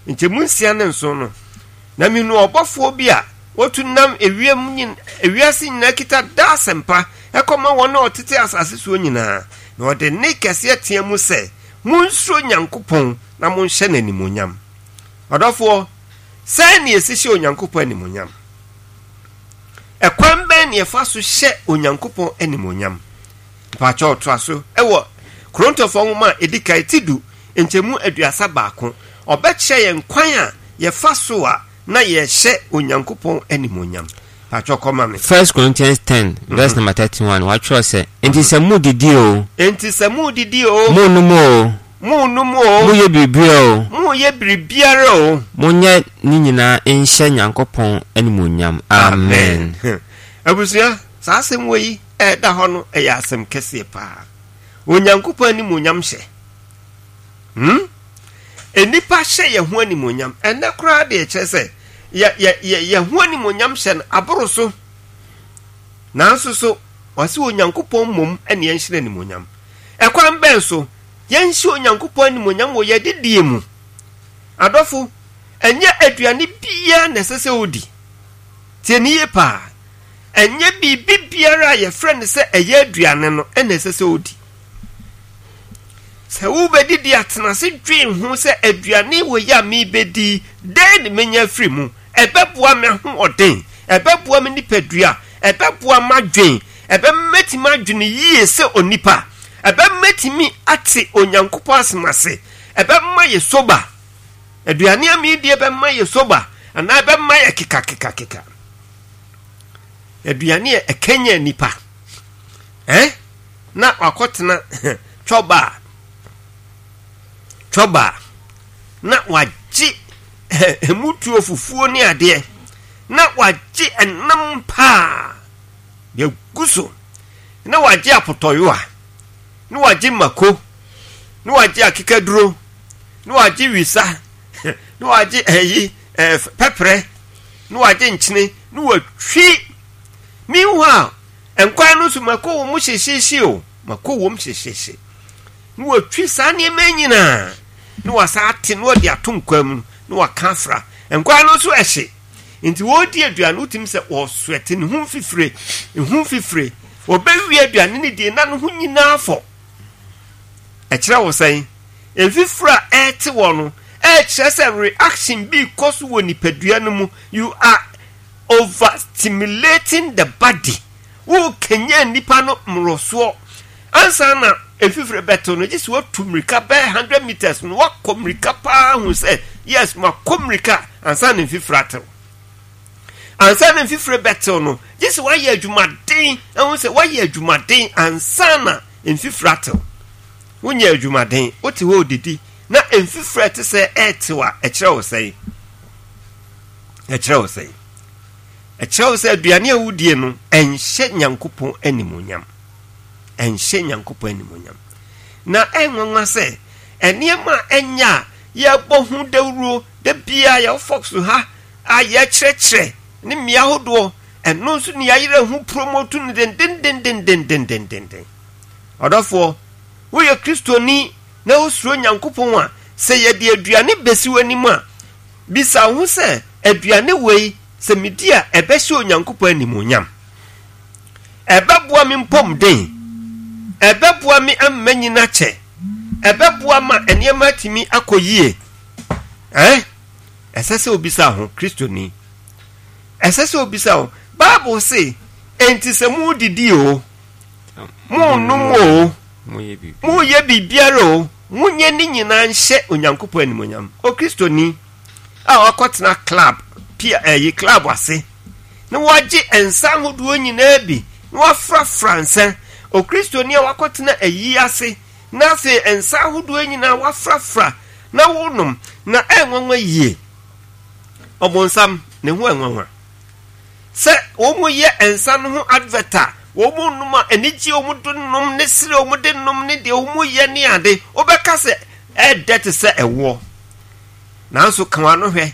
nche munsia ne nso no na minu obofo bi a wotunam ewiem nyin ewiase nyina kita da sempa ekoma wona otete asase so nyina na ode ne kese atia mu se munsuro Nyankopon na monhye nanimonyam odofo sai ne esihye Onyankopon animonyam ekwan ben ne fa so hye Onyankopon animonyam pa cha otraso ewo Krontofo nwoma edikai tidu enchemu aduasa baako obeche ye nkwan a ye fa so a na ye hye Onyankopon animonyam pa cha koma me 1 Corinthians 10 verse number 31 wa tro se enti se mu didi o mu ye bibia o munya ni nyina enhye Nyankopon animonyam amen abusia sa asem woyi da ho no ya asem kese pa Onyankopon animonyam hye enipa hye ye ho animonyam ene kra de chese ye ho animonyam hye aboro so nanso so wase Onyankopon mom ene yenhye animonyam ekwan ben so yenhye Onyankopon animonyam wo ye didie mu adofo enye aduane bia nesese odi tieniye pa enye bibiara ye friend se eye aduane no enesese odi se wo bedidi atenase dwen ho se aduane wo ya mi bedi den menya free mu ebeboa me ho oden ebeboa me nipadua ebeboa madwen ebemmeti madwen yie se onipa ebemmeti ate Onyankopon asemase ebemma ye soba aduane ami die ebemma ye soba ana ebemma ye kika aduane ekenya nipa na wakotena choba na waji emutu ofufuo ni ade na waji enam pa ye guso na waji apotoyoa na waji mako na waji akikaduro na waji wisa na waji pepre na waji nchine na watwi miwa enkwan no so mako wo mu hyehyeshi o mako wo mu hyehyeshi na watwi sa ne manyina na wasate na odi atonkwam na wakafra enkwan no so ehye nti wodi aduane utim se wo swete ne hu fifire obewi aduane ne die na no hu nyina afọ ekira wo san efifra ete wo no ekira se reaction bi koso wo nipadua no mu you are overstimulating the body wo kenya nipa no mroso ansa na efifre beto no just what tumrika be 100 meters no wa komrika pa hu say yes ma komrika ansa na efifratel ansa na efifre beto no just wa ye adwumaden hu say wa ye adwumaden ansa na efifratel wonya adwumaden oti wo didi na efifre te say etewa ekire wo say aduane awudie no enhye Nyankopon animonyam na enwanwa se eniema enya ye bohu dawuro da bia ya fox ha aye kyerɛkyerɛ ne mmea hodo eno nso ne yayere hu promote ne den odofo wo ye kristoni na osuro Nyankopon a se ye de aduane besi wani mu a bisa hu se aduane wei se media ebehye Onyankopon animonyam ebeboa me mpom den ebeboa me amanyina che ebeboa ma eniema timi akoyie esese obisa ho kristoni esese obisa ho Bible say enti se mu didi o mu numo mu ye bibiara o munye ni nyina nhye Onyankopon animonyam o kristoni a wakotena club pia yi club ase na waji ensa hodo nyina bi na wafra fransa o kristoni a wakotena ayi ase na se ensa hodo nyina wafra na wonum na enwanwa yie obonsam ne ho enwanwa se wo mu ye ensa no ho adverta wo mu numa eniji wo mu dunum ne sire wo mu denum ne de wo mu ye ne ade obeka se edet se ewo nanso kanwa no hwe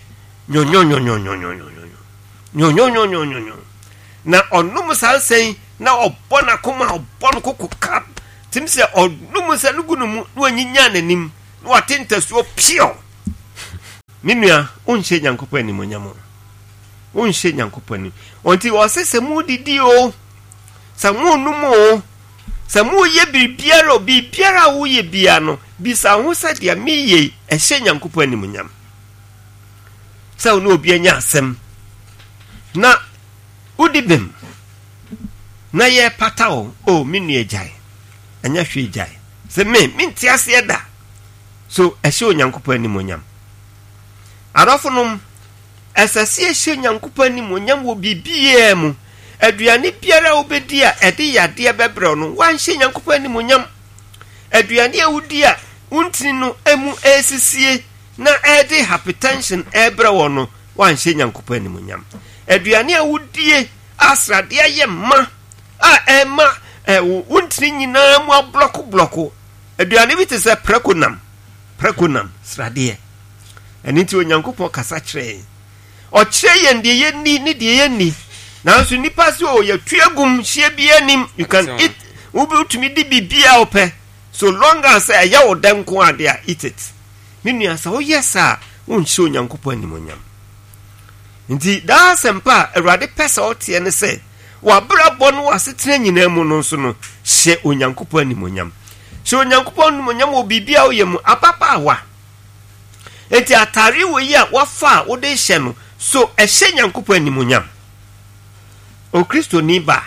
nyonyo na onum sansen na obona koma obon kokuka timse onum san gunumu no anyinya nanim no atentasuo pio minua unhye nyankopon animonyam unhye nyankopon ani onti osese mu didi o samu numo samu ye bibiara wo ye bia no bisa ho sadia meye ehye nyankopon animonyam sa no obi anya asem na udibem na ye patao o minua jai anya hwe jai se me minti ase da so ehye onyankopon animonyam arafonum asase ehye nyankopon animonyam wo bibie mu aduane biara obedi a ede yade bebre no wanhye nyankopon animonyam aduane a wudi a untini no emu esisie na ede hypertension ebre wono wanhye nyankopon animonyam aduane a wudie asrade aye ma a ema untini nyina mu abloko aduane bi te se prekonam srade eniti onyankopon kasa kire o kire ye ndie ye ni ne die ye ni nanso nipa se o ye tuagum hie bia nim you can eat ubi utumi di bibia ope so long as ya odan ko ade a eat it minua sa o yesa unhye onyankopon animonyam nti da sempa awurade pesa o tie ne se wa brabo no asetena nyina mu no so no hye onyankopon animonyam hye onyankopon animonyam o bibia o ye mu apapa awa enti atare wo yi a wafa wo de hye no so ehye nyankopon animonyam o Kristo ni ba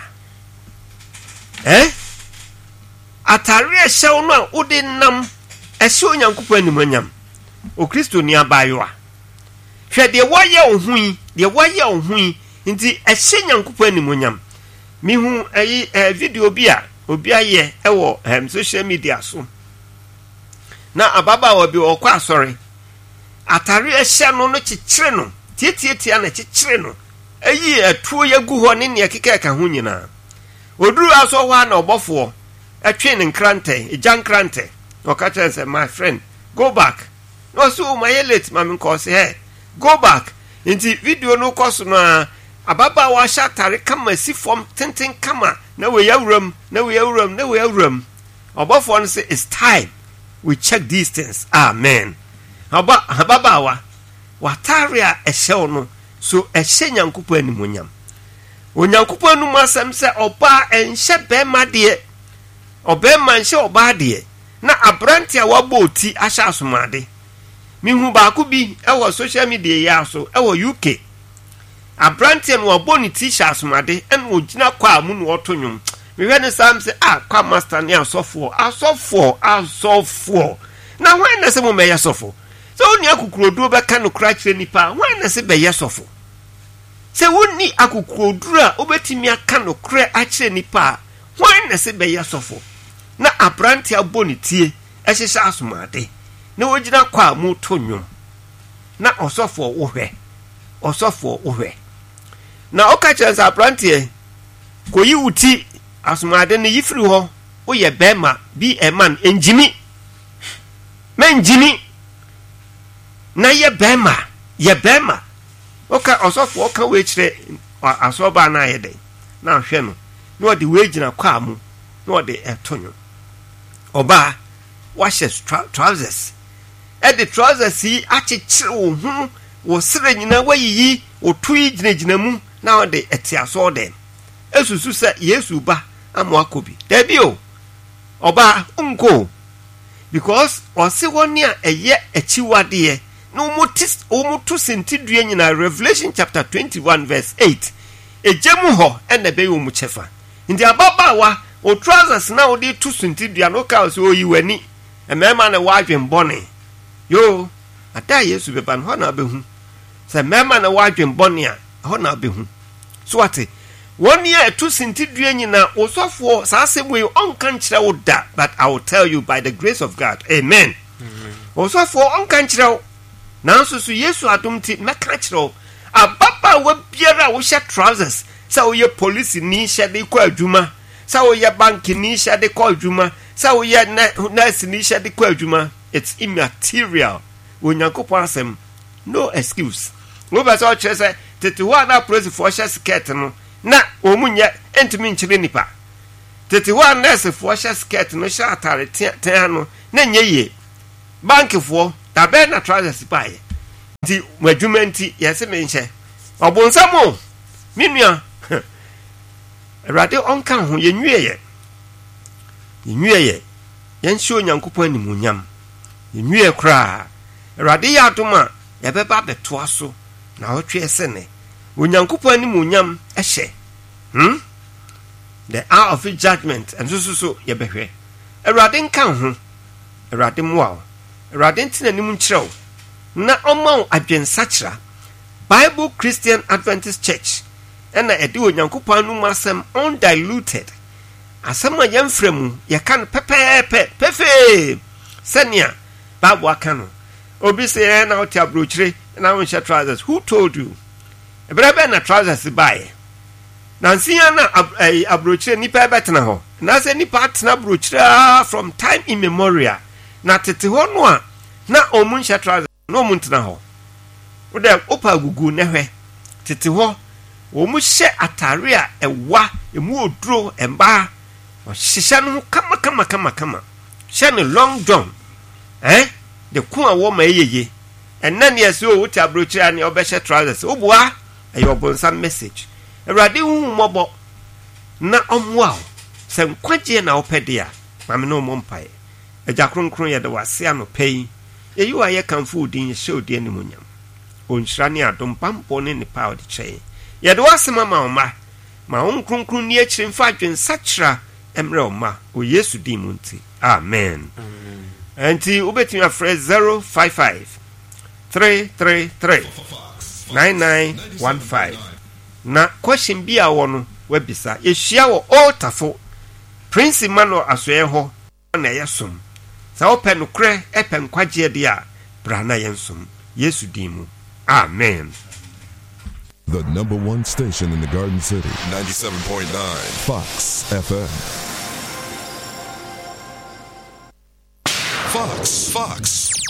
atare ehye wo no a wo de nam ehye onyankopon animonyam o Kristo ni abayoa hwe de waye ohui nti ehye nyankopon animonyam mihu video bi a obi aye ewo social media so na ababa wa bi okwa asori atare ehye no chichire no tietietia na chichire no eyi atuo yagu ho ne ne keka ho nyina oduru aso wa na obofo atwe ne nkrante ejankrante okacha say my friend go back no so my late mami ko say hey go back inti video no koso no ababa wa shatare kama si form tenten kama na we yawram obofo no say it's time we check these things amen ababa wa watare a ehye no so ehye nyankopon animonyam onyankopon anu asem se oba enhye bema de obema enhye oba de na abrante a waboti ahya asomade mihu baako bi ewo social media ya so ewo UK abrante no waboni t-shirt asomade en ogina kwa mu no otonwum mehwe ne sam se kwa master ne asofo na when na se mo meya sofo so oni akukurodu be ka no kra kire nipa when na se be yesofo se woni akukurodu a obetimi aka no kra a kire nipa when na se be yesofo na abrante aboni tie ehyehyɛ asomade na ogina kwa mu tonwum na osofo wohwe na okachance abrante koyi wuti asomade ne yifiri ho oye bema bi a man enjimi menjimi na ye bema oka osofo oka we kire asoba na ye den na hwe no na odi we gina kwa mu na odi etonyo oba washes trousers the trousers yi achechire wo hu wo sere nyina wayiyi wo tui gina mu na odi etiaso den esusu se Yesu ba amo akobi dabi o oba unko because ose woni a eye achiwade no umutu sentidue nyina Revelation chapter 21 verse 8 ejemu ho ena be yo mu chefa ndi ababawa o trousers na odi tu sentidue no ka so oyiwani emema na wadwen bone yo ata Yesu beba no na behu se mema na wadwen bone a ho na behu so ate woni a tu sentidue nyina osofo sa asem we onkan kire wo da but I will tell you by the grace of God amen osofo onkan kire nanso so Yesu adomti meka kire ababa wa biara wo hye trousers sa wo ye police ni hye de kwa adwuma sa wo ye bank ni hye de kwa adwuma sa wo ye nurse ni hye de kwa adwuma it's immaterial onyankopon asem no excuse wo ba so kire se tete wa na police for hye skirt no na omunye entimi nchire nipa tete wa nurse for hye skirt no hye atare ten no na nyeye bank for tabe na trousers pae ti madwumenti yɛse menhyɛ ɔbonsamo menua Awurade onka ho yenwie yɛnhyɛ Onyankopɔn animuonyam yenwie kra Awurade yɛ adom a yɛbɛba bɛtoa so na ɔtwe sene Onyankopɔn animuonyam ɛhyɛ the hour of judgment and so yɛbɛhwɛ Awurade nka ho Awurade mmoa Awurade ntina nim nkyerɛw na ɔma wo adwensakyera Bible Christian Adventist Church ɛna ɛde Onyankopɔn anum asɛm undiluted asɛm a yɛmfrɛ mu yɛka no pɛfɛɛpɛ sɛnea Bible aka no obi sɛ na wote abrokyire na wonhyɛ trousers. Who told you? Ɛbrɛ na trousers bae nansia na abrokyire nipa bɛtena hɔ na sɛ nipa atena abrokyire from time immemorial na tete hɔ no a na ɔmo nhyɛ trousers na ɔmo ntena hɔ wode opa gugu ne hwɛ tete hɔ ɔmo hyɛ atare a ɛwa emu oduro ɛmba ɔhyehyɛ no kama hyɛ ne long john de ko a wɔ ma yeye ɛnna ne ɛsɛ o wote abrokyire ne ɔbɛhyɛ trousers oboa ɛyɛ ɔbonsam message Awurade hu mmɔbɔ na ɔmmoa sɛ nkwagye na wopɛ de a mame no ɔmmɔ mpae agya kronkron yɛde wase anɔpa yi yɛyi wa yɛkamfo odin yɛhyɛ odi animuonyam ɔnhyira ne adom pampɔ ne nipa a ɔde kyɛe yɛde wasɛm ama wo ma wo nkronkron ni akyiri mfa adwensakyera ɛmmerɛ wo ma o Yesu din mu nti amen Anti wobɛtumi afrɛ 055 333 9915 na question bi a wɔ no wabisa yɛhyia wɔ Altafo Prince Emmanuel asoɛ hɔ na yɛsom sɛ wopɛ nokorɛ ɛpɛ nkwagyeɛ de a bra na yɛnsom Yesu din mu amen. The number one station in the Garden City, 97.9 Fox FM. Fox.